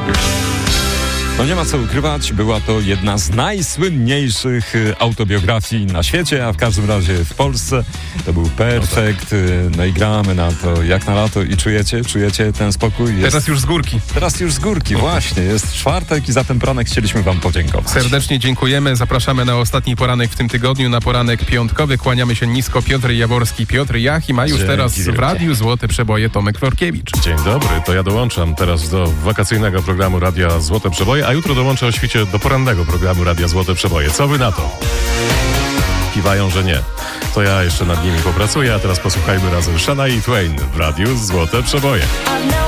No nie ma co ukrywać, była to jedna z najsłynniejszych autobiografii na świecie, a w każdym razie w Polsce. To był Perfekt. No i gramy na to jak na lato i czujecie ten spokój? Teraz już z górki, właśnie. Jest czwartek i za ten poranek chcieliśmy wam podziękować. Serdecznie dziękujemy, zapraszamy na ostatni poranek w tym tygodniu, na poranek piątkowy. Kłaniamy się nisko, Piotr Jaworski, Piotr Jachim, a już teraz w Radiu Złote Przeboje Tomek Florkiewicz. Dzień dobry, to ja dołączam teraz do wakacyjnego programu Radia Złote Przeboje, a jutro dołączę o świcie do porannego programu Radia Złote Przeboje. Co wy na to? Kiwają, że nie. To ja jeszcze nad nimi popracuję, a teraz posłuchajmy razem Shania Twain w Radiu Złote Przeboje.